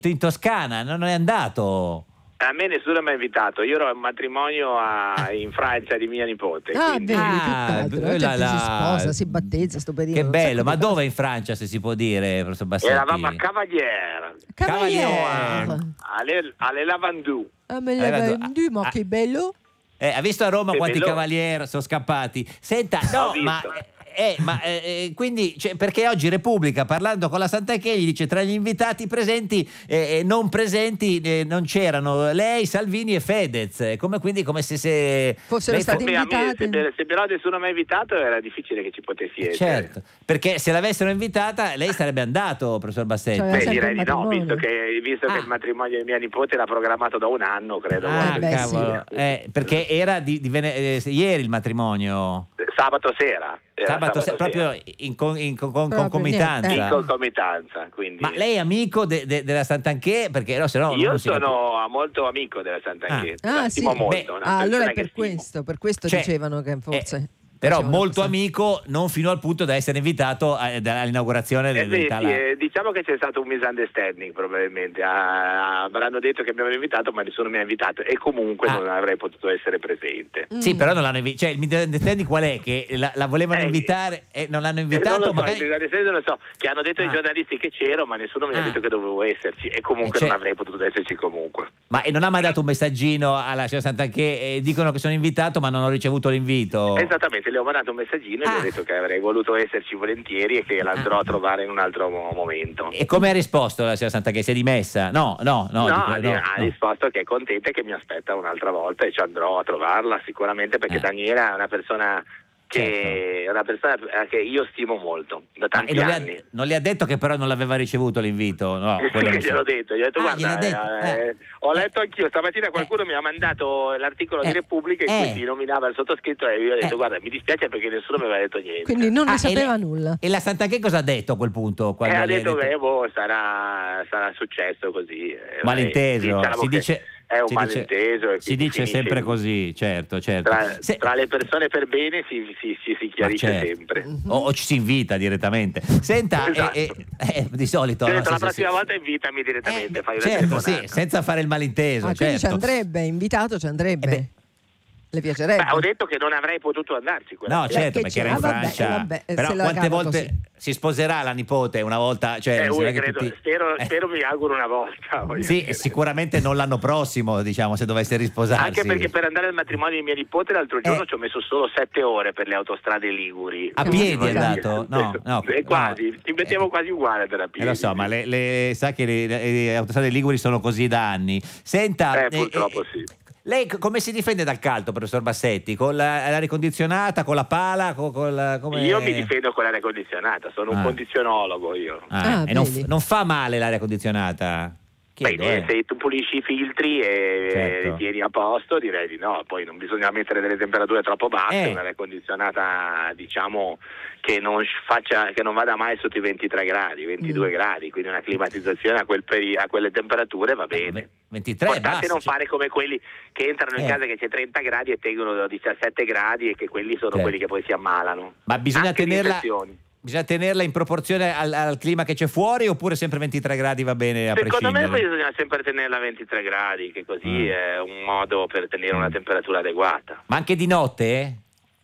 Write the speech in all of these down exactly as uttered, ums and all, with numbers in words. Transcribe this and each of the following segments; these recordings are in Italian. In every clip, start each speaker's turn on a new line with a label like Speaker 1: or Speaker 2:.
Speaker 1: in Toscana, non è andato.
Speaker 2: A me nessuno mi ha invitato, io ero a un matrimonio a, in Francia di mia nipote.
Speaker 3: Ah,
Speaker 2: quindi...
Speaker 3: vedi,
Speaker 1: Ah,
Speaker 3: tutt'altro. La
Speaker 1: la-
Speaker 3: gente
Speaker 1: la-
Speaker 3: si sposa, si battezza, sto periodo.
Speaker 1: Che
Speaker 3: un
Speaker 1: bello,
Speaker 3: sacco
Speaker 1: ma
Speaker 3: di
Speaker 1: dove
Speaker 3: cose.
Speaker 1: in Francia, se si può dire, professor Bassetti?
Speaker 2: Eravamo a Cavaliere,
Speaker 1: Cavaliere.
Speaker 2: alle, alle Lavandou.
Speaker 3: Ah, me
Speaker 1: Hai
Speaker 3: l'aveva
Speaker 1: ragione.
Speaker 3: detto, ma
Speaker 1: Ah.
Speaker 3: che bello.
Speaker 1: Eh, ha visto a Roma
Speaker 2: Che
Speaker 1: quanti
Speaker 2: bello.
Speaker 1: cavalieri sono scappati? Senta,
Speaker 2: Ho
Speaker 1: no,
Speaker 2: visto.
Speaker 1: ma... Eh, ma eh, quindi cioè, perché oggi Repubblica, parlando con la Santanchè, gli dice tra gli invitati presenti e eh, non presenti eh, non c'erano lei, Salvini e Fedez, eh, come quindi come se, se
Speaker 3: Fossero
Speaker 1: lei fo-
Speaker 3: stati
Speaker 2: Beh, a me,
Speaker 3: invitati.
Speaker 2: se, se però nessuno mi ha invitato era difficile che ci potessi essere.
Speaker 1: certo, perché se l'avessero invitata lei sarebbe andato, professor Bassetti.
Speaker 3: Cioè,
Speaker 2: Beh,
Speaker 3: sempre
Speaker 2: direi
Speaker 3: il
Speaker 2: di no,
Speaker 3: matrimonio.
Speaker 2: visto che, visto che
Speaker 1: Ah.
Speaker 2: il matrimonio di mia nipote era programmato da un anno, credo.
Speaker 1: Ah,
Speaker 3: Eh, beh,
Speaker 1: cavolo.
Speaker 3: sì.
Speaker 1: Eh, perché era di, di vene- eh, ieri il matrimonio.
Speaker 2: Sabato sera. Era
Speaker 1: Sabato, se-
Speaker 2: sera.
Speaker 1: proprio in, con- in con- con-
Speaker 3: Proprio
Speaker 1: concomitanza.
Speaker 3: niente,
Speaker 2: In concomitanza, quindi.
Speaker 1: Ma lei è amico de- de- della Santanchè? Perché no, se no
Speaker 2: Io
Speaker 1: non si capisce.
Speaker 2: sono molto amico della Sant'Anchetta,
Speaker 3: Ah,
Speaker 2: la
Speaker 3: sì.
Speaker 2: stimo molto.
Speaker 1: Beh,
Speaker 2: una
Speaker 3: Ah, allora
Speaker 2: persona
Speaker 3: è
Speaker 2: che
Speaker 3: per
Speaker 2: stimo.
Speaker 3: questo, per questo
Speaker 1: Cioè,
Speaker 3: dicevano che forse.
Speaker 1: eh, però
Speaker 3: facevano
Speaker 1: molto
Speaker 3: passare.
Speaker 1: amico, non fino al punto da essere invitato a- all'inaugurazione
Speaker 2: Eh
Speaker 1: del,
Speaker 2: beh,
Speaker 1: del
Speaker 2: sì,
Speaker 1: tale.
Speaker 2: eh, diciamo che c'è stato un misunderstanding probabilmente. Ah, avranno detto che mi avevano invitato, ma nessuno mi ha invitato e comunque
Speaker 1: Ah.
Speaker 2: non avrei potuto essere presente.
Speaker 1: Sì,
Speaker 3: Mm.
Speaker 1: però non l'hanno invitato. Cioè, il misunderstanding qual è? Che la, la volevano
Speaker 2: Eh,
Speaker 1: invitare e non l'hanno
Speaker 2: Eh,
Speaker 1: invitato?
Speaker 2: non lo so,
Speaker 1: magari-
Speaker 2: il misunderstanding non lo so, che hanno detto
Speaker 1: Ah.
Speaker 2: i giornalisti che c'ero, ma nessuno mi ha
Speaker 1: Ah.
Speaker 2: detto che dovevo esserci e comunque
Speaker 1: Eh, cioè-
Speaker 2: non avrei potuto esserci comunque.
Speaker 1: Ma e non ha mandato un messaggino alla signora Santanchè e dicono che sono invitato ma non ho ricevuto l'invito?
Speaker 2: Esattamente, le ho mandato un messaggino e
Speaker 1: Ah.
Speaker 2: gli ho detto che avrei voluto esserci volentieri e che l'andrò a trovare in un altro mo- momento.
Speaker 1: E come ha risposto la signora Santanchè? Si è dimessa? No, no, no.
Speaker 2: No,
Speaker 1: dico,
Speaker 2: ha,
Speaker 1: no,
Speaker 2: ha
Speaker 1: no.
Speaker 2: risposto che è contenta e che mi aspetta un'altra volta e ci andrò a trovarla sicuramente perché
Speaker 1: Eh.
Speaker 2: Daniela è una persona che è una persona che io stimo molto da
Speaker 1: Ma
Speaker 2: tanti
Speaker 1: e non, le
Speaker 2: anni.
Speaker 1: ha, non le ha detto che però non l'aveva ricevuto l'invito? No, quello non so.
Speaker 2: Gliel'ho detto, gli ho detto
Speaker 1: Ah,
Speaker 2: guarda,
Speaker 1: gliel'ha detto,
Speaker 2: eh,
Speaker 1: eh.
Speaker 2: ho letto anch'io stamattina qualcuno mi ha mandato l'articolo
Speaker 1: Eh.
Speaker 2: di Repubblica in
Speaker 1: Eh.
Speaker 2: cui si nominava il sottoscritto e io ho detto
Speaker 1: Eh.
Speaker 2: guarda mi dispiace perché nessuno mi aveva detto niente.
Speaker 3: Quindi non
Speaker 1: Ah,
Speaker 3: ne
Speaker 1: e
Speaker 3: sapeva
Speaker 1: le-
Speaker 3: nulla.
Speaker 1: E la Santanchè cosa ha detto a quel punto?
Speaker 2: E
Speaker 1: Quando
Speaker 2: ha
Speaker 1: le
Speaker 2: detto che boh, sarà, sarà successo così. Eh,
Speaker 1: Malinteso,
Speaker 2: diciamo
Speaker 1: si
Speaker 2: che
Speaker 1: dice,
Speaker 2: è un
Speaker 1: si dice-
Speaker 2: malinteso e
Speaker 1: si
Speaker 2: quindi
Speaker 1: dice
Speaker 2: finisce
Speaker 1: sempre
Speaker 2: lì.
Speaker 1: così, certo, certo.
Speaker 2: Tra,
Speaker 1: Se-
Speaker 2: tra le persone per bene si, si, si, si
Speaker 1: Ma
Speaker 2: chiarisce
Speaker 1: certo.
Speaker 2: sempre.
Speaker 1: O, o ci si invita direttamente. Senta,
Speaker 2: Esatto.
Speaker 1: eh, eh, eh, di solito
Speaker 2: Ti ho
Speaker 1: no,
Speaker 2: detto,
Speaker 1: sì,
Speaker 2: la
Speaker 1: sì,
Speaker 2: prossima
Speaker 1: sì.
Speaker 2: volta invitami direttamente,
Speaker 1: Eh,
Speaker 2: fai una
Speaker 1: certo, sì,
Speaker 2: telefonata.
Speaker 1: senza fare il malinteso,
Speaker 3: Ah, quindi ci
Speaker 1: certo.
Speaker 3: andrebbe, invitato ci andrebbe.
Speaker 1: Eh beh.
Speaker 3: Le piacerebbe.
Speaker 2: Beh, ho detto che non avrei potuto andarci quella
Speaker 1: No,
Speaker 2: sera.
Speaker 1: certo,
Speaker 3: che
Speaker 1: perché era
Speaker 3: c'è?
Speaker 1: in
Speaker 3: Ah, vabbè,
Speaker 1: Francia.
Speaker 3: vabbè,
Speaker 1: Però
Speaker 3: se la
Speaker 1: quante
Speaker 3: cava
Speaker 1: volte
Speaker 3: così.
Speaker 1: si sposerà la nipote una volta? Cioè,
Speaker 2: Eh,
Speaker 1: non
Speaker 2: ui,
Speaker 1: è che
Speaker 2: credo-
Speaker 1: tutti-
Speaker 2: spero,
Speaker 1: Eh,
Speaker 2: spero mi auguro una volta. voglio
Speaker 1: Sì,
Speaker 2: dire.
Speaker 1: e sicuramente non l'anno prossimo, diciamo, se dovesse risposarsi.
Speaker 2: Anche perché per andare al matrimonio di mia nipote l'altro giorno
Speaker 1: Eh.
Speaker 2: ci ho messo solo sette ore per le autostrade liguri.
Speaker 1: A
Speaker 2: Quindi,
Speaker 1: piedi è
Speaker 2: voglio
Speaker 1: andato?
Speaker 2: dire,
Speaker 1: No, no,
Speaker 2: eh, quasi,
Speaker 1: no.
Speaker 2: ci mettevo
Speaker 1: Eh.
Speaker 2: quasi uguale per a
Speaker 1: Eh,
Speaker 2: piedi.
Speaker 1: lo so, ma le, le- sa che le, le autostrade liguri sono così da anni. Senta,
Speaker 2: Eh, purtroppo sì.
Speaker 1: lei c- come si difende dal caldo, professor Bassetti? Con la- l'aria condizionata, con la pala? Con, con la- come-
Speaker 2: Io mi difendo con l'aria condizionata, sono
Speaker 1: Ah.
Speaker 2: un condizionologo io.
Speaker 1: Ah,
Speaker 3: Ah,
Speaker 1: e non,
Speaker 3: vedi.
Speaker 1: f- non fa male l'aria condizionata? Chiedo,
Speaker 2: Beh,
Speaker 1: eh.
Speaker 2: se tu pulisci i filtri e
Speaker 1: Certo.
Speaker 2: li tieni a posto, direi di no. Poi non bisogna mettere delle temperature troppo basse,
Speaker 1: Eh.
Speaker 2: un'aria condizionata diciamo che non faccia, che non vada mai sotto i ventitré gradi, ventidue
Speaker 3: Mm.
Speaker 2: gradi, quindi una climatizzazione a, quel peri- a quelle temperature va bene.
Speaker 1: ventitré
Speaker 2: L'importante è
Speaker 1: basta,
Speaker 2: non
Speaker 1: cioè-
Speaker 2: fare come quelli che entrano in
Speaker 1: Eh.
Speaker 2: casa che c'è trenta gradi e tengono diciassette gradi e che quelli sono
Speaker 1: Certo.
Speaker 2: quelli che poi si ammalano.
Speaker 1: Ma bisogna
Speaker 2: Anche di
Speaker 1: tenerla,
Speaker 2: infezioni.
Speaker 1: bisogna tenerla in proporzione al, al clima che c'è fuori oppure sempre ventitré gradi va bene a
Speaker 2: Secondo me
Speaker 1: prescindere?
Speaker 2: bisogna sempre tenerla a ventitré gradi, che così
Speaker 1: Mm.
Speaker 2: è un modo per tenere una
Speaker 1: Mm.
Speaker 2: temperatura adeguata.
Speaker 1: Ma anche di notte?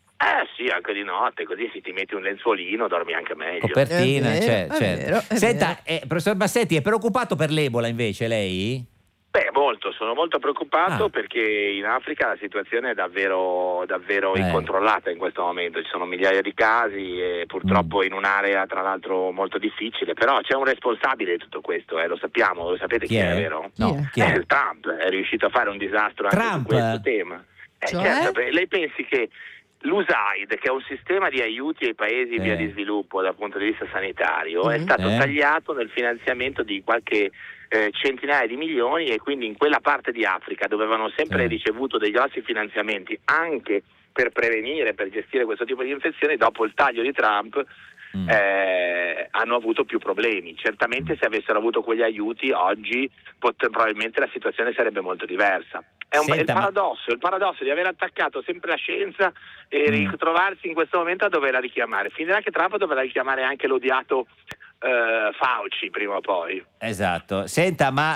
Speaker 2: Eh sì, anche di notte, così se ti metti un lenzuolino dormi anche meglio.
Speaker 1: Copertina,
Speaker 3: È vero,
Speaker 1: cioè,
Speaker 3: è
Speaker 1: certo.
Speaker 3: vero, è
Speaker 1: Senta, eh, professor Bassetti, è preoccupato per l'Ebola invece lei?
Speaker 2: Beh, molto, sono molto preoccupato
Speaker 1: Ah.
Speaker 2: perché in Africa la situazione è davvero, davvero
Speaker 1: Eh.
Speaker 2: incontrollata in questo momento, ci sono migliaia di casi e purtroppo in un'area tra l'altro molto difficile, però c'è un responsabile di tutto questo, eh, lo sappiamo, lo sapete chi,
Speaker 1: Chi
Speaker 2: è,
Speaker 1: è?
Speaker 2: vero?
Speaker 1: No,
Speaker 3: Chi è?
Speaker 1: chi
Speaker 2: Eh,
Speaker 1: è?
Speaker 2: il Trump è riuscito a fare un disastro anche
Speaker 1: Trump?
Speaker 2: su questo tema. Eh,
Speaker 3: Cioè?
Speaker 2: certo, beh, lei pensi che l'U S A I D, che è un sistema di aiuti ai paesi in via
Speaker 1: Eh.
Speaker 2: di sviluppo dal punto di vista sanitario, è
Speaker 3: Mhm.
Speaker 2: stato
Speaker 1: Eh.
Speaker 2: tagliato nel finanziamento di qualche eh, centinaia di milioni e quindi in quella parte di Africa dove avevano sempre
Speaker 1: Eh.
Speaker 2: ricevuto dei grossi finanziamenti anche per prevenire, per gestire questo tipo di infezioni, dopo il taglio di Trump
Speaker 1: Mm.
Speaker 2: eh, hanno avuto più problemi. Certamente se avessero avuto quegli aiuti oggi pot- probabilmente la situazione sarebbe molto diversa. È un,
Speaker 1: Senta,
Speaker 2: il
Speaker 1: ma-
Speaker 2: paradosso, il paradosso di aver attaccato sempre la scienza e
Speaker 1: Mm.
Speaker 2: ritrovarsi in questo momento a doverla richiamare. Finirà che Trump dovrà richiamare anche l'odiato eh, Fauci prima o poi.
Speaker 1: Esatto. Senta, ma